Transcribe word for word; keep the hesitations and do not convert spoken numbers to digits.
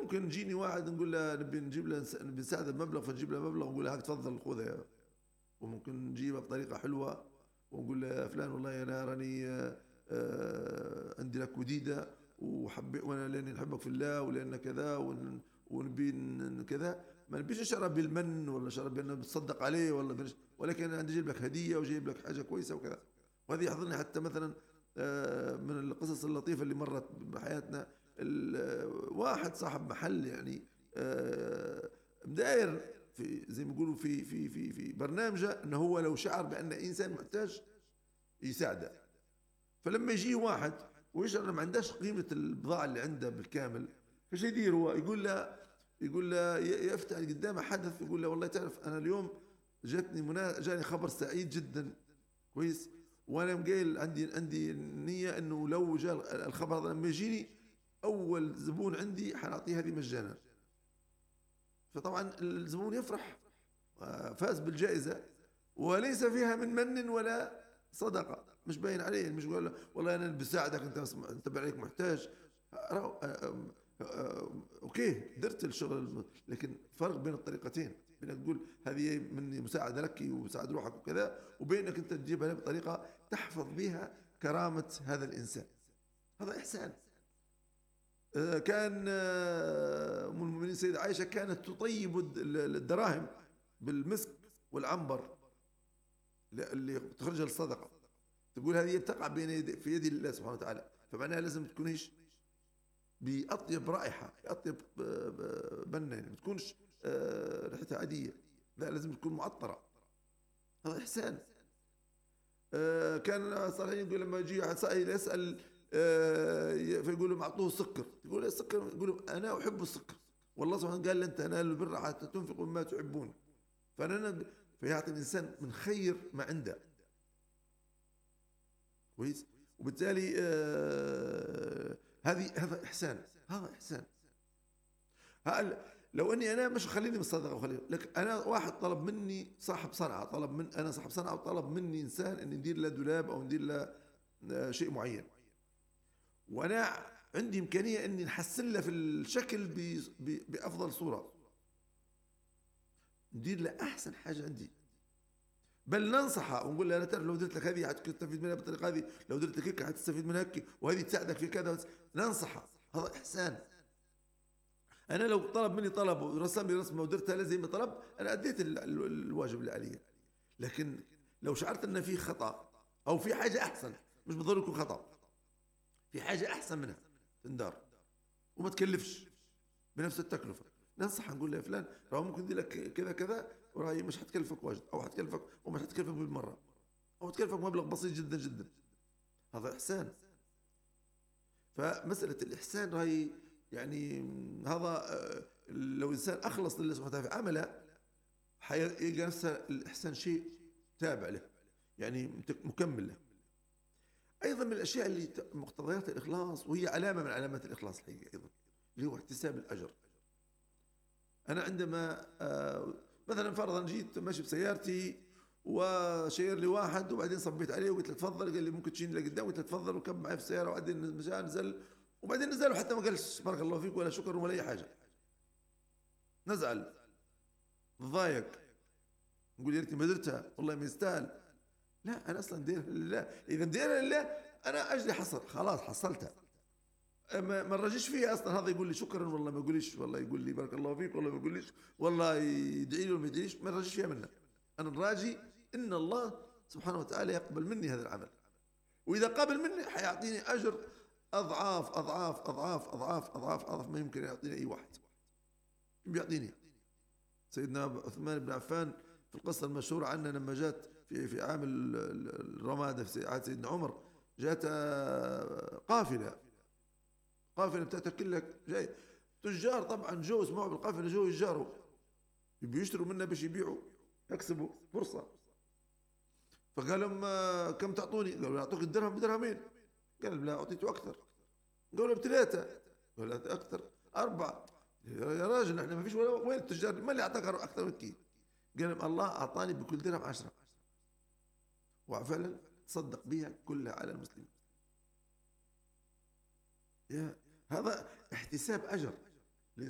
ممكن نجيني واحد نقول له نبي نجيب له نبي نساعده بمبلغ، فنجيب له مبلغ ونقول له هاك تفضل خذها. وممكن نجيبها بطريقة حلوة ونقول له يا فلان والله أنا راني آه عندي لك وديدة وحبي وأنا لأني نحبك في الله ولأن كذا ونبي كذا. ما نبيش نشرب بالمن ولا نشرب بأنه بتصدق عليه ولا بنش... ولكن أنا عندي جايب لك هدية وجايب لك حاجة كويسة وكذا. وهذه يحضرني حتى مثلا آه من القصص اللطيفة اللي مرت بحياتنا. واحد صاحب محل يعني آه مداير في زي ما يقولوا في في في في برنامجه انه هو لو شعر بان انسان محتاج يساعده. فلما يجي واحد ويشعر انه ما عندهش قيمه البضاعه اللي عنده بالكامل، فايش يدير هو؟ يقول له يقول له يفتح قدامه حدث، يقول له والله تعرف انا اليوم جاتني منا جاني خبر سعيد جدا كويس، وانا مقايل عندي عندي نيه انه لو جاء الخبر هذا لما يجيني اول زبون عندي حنعطيه هذه مجانا. فطبعا الزبون يفرح فاز بالجائزة وليس فيها من من ولا صدقة، مش باين عليه، مش يقول والله أنا بساعدك أنت أنت عليك محتاج. أوكي درت الشغل، لكن فرق بين الطريقتين، بين تقول هذه مني مساعدة لك ومساعد روحك وكذا، وبين أنك أنت تجيبها بطريقة تحفظ بها كرامة هذا الإنسان. هذا إحسان. كان أم المؤمنين سيدة عائشة كانت تطيب الدراهم بالمسك والعنبر اللي تخرجها للصدقة، تقول هذه تقع بين يدي في يد الله سبحانه وتعالى، فمعناها لازم تكونيش بأطيب رائحة، بأطيب بنة، يعني ما تكونش ريحتها عادية، لا لازم تكون معطرة. هذا إحسان. كان الصالحين يقول لما يجي واحد سائل يسأل فيقول لهم اعطوه سكر، يقول السكر، يقول انا احب السكر، والله سبحانه قال لن تنالوا البر حتى تنفقوا مما تحبون. فانا فيعطي الانسان من خير ما عنده كويس. وبالتالي آه هذه هذا احسان، هذا احسان. لو اني انا مش خليني من الصدقه وخليني لك، انا واحد طلب مني صاحب صنعه، طلب من انا صاحب صنعه وطلب مني انسان اني ندير له دولاب او ندير له شيء معين، وانا عندي امكانيه اني نحسن له في الشكل بافضل صوره، ندير له احسن حاجه عندي، بل ننصحه ونقول له انا تعرف لو درت لك هذه حتستفيد منها بالطريقه هذه، لو درت لك هيك حتستفيد منها هيك، وهذه تساعدك في كذا. ننصحه، هذا احسان. انا لو طلب مني طلب ورسم لي رسمه ودرتها له زي ما طلب، انا اديت الواجب اللي علي. لكن لو شعرت ان في خطا او في حاجه احسن، مش بالضروره يكون خطا، في حاجة أحسن منها تندار وما تكلفش بنفس التكلفة، ننصح نقول له يا فلان راه ممكن ندير لك كذا كذا وراهي مش حتكلفك واجد، أو حتكلفك ومش حتكلفك بالمرة، أو تكلفك مبلغ بسيط جدا جدا. هذا إحسان. فمسألة الإحسان راهي يعني هذا لو إنسان أخلص لله سبحانه وتعالى في عمله حيلقى نفسه الإحسان شيء تابع له، يعني مكمل له. أيضا من الأشياء اللي مقتضيات الإخلاص، وهي علامة من علامات الإخلاص الحقيقة أيضا، اللي هو احتساب الأجر. أنا عندما آه مثلا فرضا جيت ماشي بسيارتي وشير لي واحد وبعدين صبيت عليه وقلت له تفضل، قال لي ممكن تجيني لقدام، قلت له تفضل وكب معي في السيارة، وبعدين نزل وبعدين نزل وحتى ما قالش بارك الله فيك ولا شكرا ولا أي حاجة، نزعل نضايق نقول يا ريتني ما درتها والله ما يستاهل. لا أنا أصلا ديرها لله، إذا ديرها لله أنا أجري حصل خلاص حصلتها، ما ما نراجعش فيها أصلا. هذا يقول لي شكرا والله ما يقوليش، والله يقول لي بارك الله فيك والله ما يقوليش، والله يدعي لي ولا ما يدعيليش، ما نراجعش فيها منه. أنا نراجي إن الله سبحانه وتعالى يقبل مني هذا العمل، وإذا قبل مني حيعطيني أجر أضعاف أضعاف أضعاف أضعاف أضعاف أضعاف ما يمكن يعطيني أي واحد بيعطيني. سيدنا عثمان بن عفان في القصة المشهورة عنه لما جات في في عام الرمادة في عهد سيدنا عمر، جات قافلة قافلة بتاعتها كلها جاي تجار، طبعا جو اسمعوا بالقافلة جو يجاروا يبي يشتروا منها باش يبيعوا يكسبوا فرصة. فقال لهم كم تعطوني؟ قالوا نعطوك الدرهم بدرهمين. قال لا أعطيته أكثر. قالوا بثلاثة. قال أكثر أربعة. يا راجل احنا ما فيش وين التجار، ما اللي أعطاك أكثر من كي؟ قال لهم الله أعطاني بكل درهم عشرة، وفعلا تصدق بها كلها على المسلمين. هذا احتساب أجر.